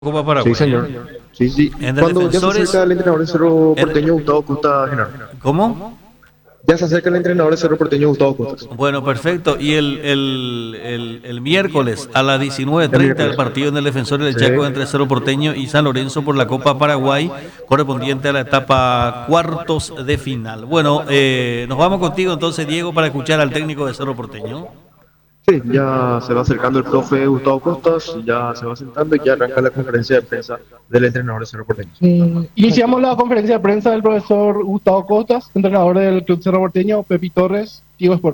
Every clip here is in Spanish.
Copa Paraguay. Sí, señor. Sí, sí. En el Cuando ya se Defensores. acerca el entrenador del Cerro en- Porteño, Gustavo Costa, Genaro. ¿Cómo? Ya se acerca el entrenador del Cerro Porteño, Gustavo Costa. Bueno, perfecto. Y el miércoles a las El 19:30 el miércoles. partido en el Defensores del Sí. Chaco entre Cerro Porteño y San Lorenzo por la Copa Paraguay, correspondiente a la etapa cuartos de final. Bueno, nos vamos contigo entonces, Diego, para escuchar al técnico de Cerro Porteño. Sí, ya se va acercando el profe Gustavo Costas, ya se va sentando y ya arranca la conferencia de prensa del entrenador del Cerro Porteño. Iniciamos la conferencia de prensa del profesor Gustavo Costas, entrenador del Club Cerro Porteño, Pepi Torres, Tigo Sport.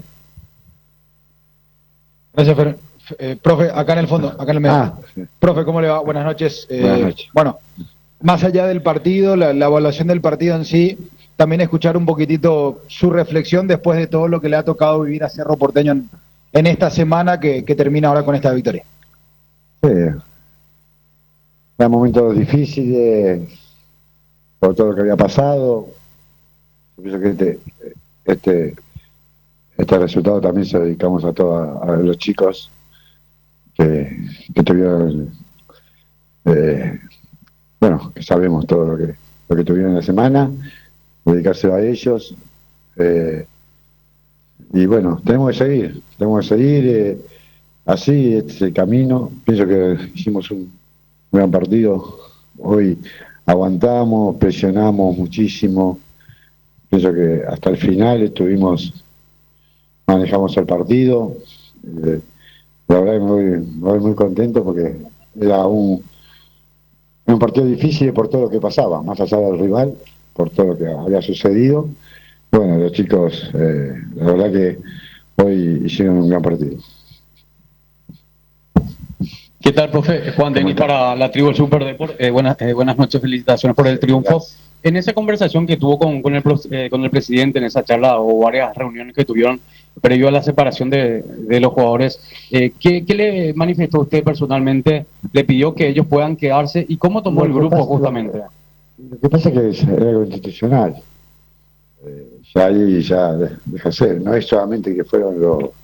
Gracias, Fer. Profe, acá en el fondo, acá en el medio. Sí. Profe, ¿cómo le va? Buenas noches. Buenas noches. Bueno, más allá del partido, la evaluación del partido en sí, también escuchar un poquitito su reflexión después de todo lo que le ha tocado vivir a Cerro Porteño en esta semana que termina ahora con esta victoria. Sí. Eran momentos difíciles por todo lo que había pasado. Yo pienso que este resultado también se lo dedicamos a todos a los chicos que tuvieron, bueno, que sabemos todo lo que tuvieron en la semana, dedicárselo a ellos. Y bueno, tenemos que seguir así, este es el camino. Pienso que hicimos un gran partido. Hoy aguantamos, presionamos muchísimo. Pienso que hasta el final manejamos el partido. La verdad que me voy muy contento porque era un partido difícil por todo lo que pasaba, más allá del rival, por todo lo que había sucedido. Bueno, los chicos, la verdad que hoy hicieron un gran partido. ¿Qué tal, profe? Juan Denis para la tribu del Super Deport. Buenas noches, felicitaciones por el triunfo. Gracias. En esa conversación que tuvo con el presidente, en esa charla o varias reuniones que tuvieron previo a la separación de los jugadores, ¿qué le manifestó usted personalmente? ¿Le pidió que ellos puedan quedarse? ¿Y cómo tomó el grupo justamente? Lo que pasa es que es algo institucional. Ya ahí ya deja ser. No es solamente que fueron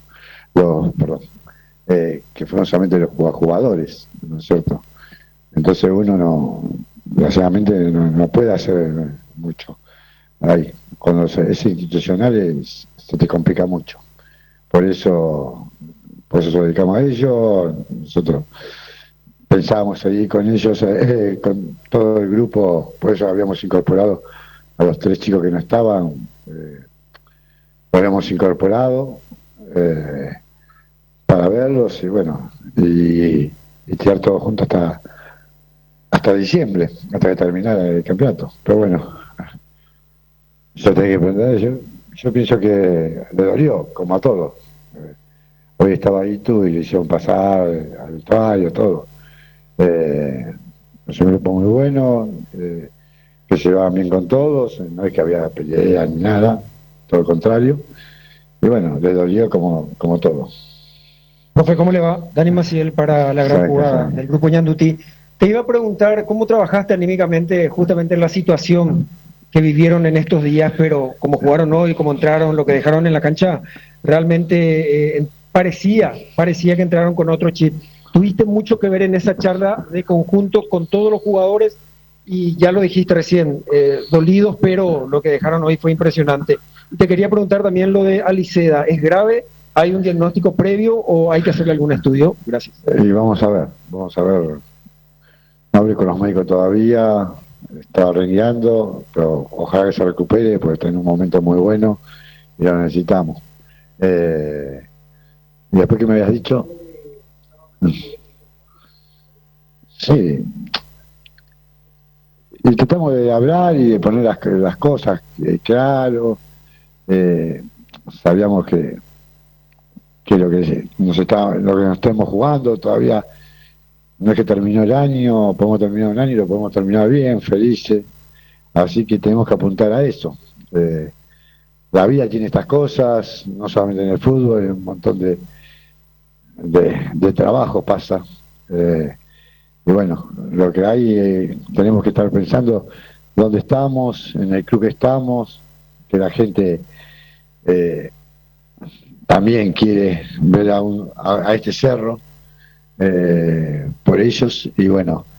que fueron solamente los jugadores, ¿no es cierto? Entonces uno desgraciadamente no puede hacer mucho. Ahí, cuando es institucional se te complica mucho. Por eso se lo dedicamos a ellos. Nosotros pensábamos seguir con ellos, con todo el grupo, por eso habíamos incorporado a los 3 chicos que no estaban, lo habíamos incorporado para verlos y bueno, y tirar todos juntos hasta diciembre, hasta que terminara el campeonato. Pero bueno, yo tengo que aprender, yo pienso que le dolió, como a todos. Hoy estaba ahí tú y le hicieron pasar al vestuario, todo. Es un grupo muy bueno, que se llevaban bien con todos, no es que había pelea ni nada, todo lo contrario. Y bueno, le dolió como todo. Profe, ¿cómo le va? Dani Maciel para la gran jugada del grupo Ñandutí. Te iba a preguntar cómo trabajaste anímicamente justamente en la situación que vivieron en estos días, pero cómo jugaron hoy, cómo entraron, lo que dejaron en la cancha, realmente parecía que entraron con otro chip. Tuviste mucho que ver en esa charla de conjunto con todos los jugadores y ya lo dijiste recién, dolidos, pero lo que dejaron hoy fue impresionante. Y te quería preguntar también lo de Aliceda, ¿es grave? ¿Hay un diagnóstico previo o hay que hacerle algún estudio? Gracias. Y vamos a ver. No hablé con los médicos todavía, está rengueando, pero ojalá que se recupere porque está en un momento muy bueno y lo necesitamos. Y después que me habías dicho, sí, y tratamos de hablar y de poner las cosas claro. Sabíamos que lo que nos estemos jugando todavía no es que terminó el año, podemos terminar un año y lo podemos terminar bien, felices, así que tenemos que apuntar a eso. La vida tiene estas cosas, no solamente en el fútbol, en un montón de trabajo pasa. Y bueno, lo que hay, tenemos que estar pensando dónde estamos, en el club que estamos, que la gente también quiere ver a este cerro por ellos y bueno,